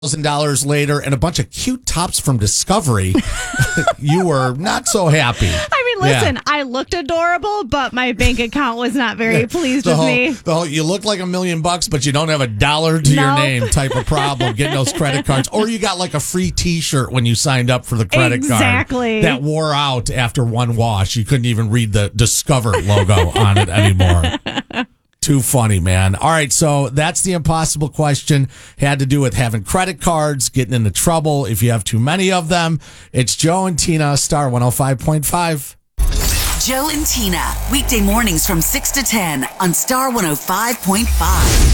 $1,000 later and a bunch of cute tops from Discovery, you were not so happy. I mean, listen, I looked adorable, but my bank account was not very pleased with me. You look like $1 million, but you don't have $1 to your name type of problem getting those credit cards. Or you got like a free T-shirt when you signed up for the credit card that wore out after one wash. You couldn't even read the Discover logo on it anymore. Too funny, man. All right, so that's the impossible question. Had to do with having credit cards, getting into trouble if you have too many of them. It's Joe and Tina, Star 105.5. Joe and Tina, weekday mornings from 6 to 10 on Star 105.5.